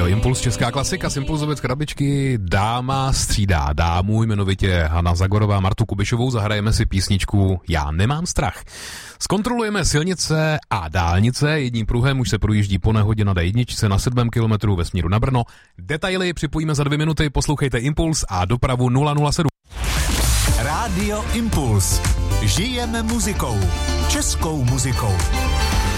Rádio Impuls, česká klasika, z Impulzovec krabičky. Dáma střídá dámu, jmenovitě Hana Zagorová, Martu Kubišovou. Zahrajeme si písničku Já nemám strach. Zkontrolujeme silnice a dálnice. Jedním pruhem už se projíždí po nehodě na D1 na 7 kilometru ve směru na Brno. Detaily připojíme za 2 minuty. Poslouchejte Impuls a dopravu 007. Rádio Impuls. Žijeme muzikou. Českou muzikou.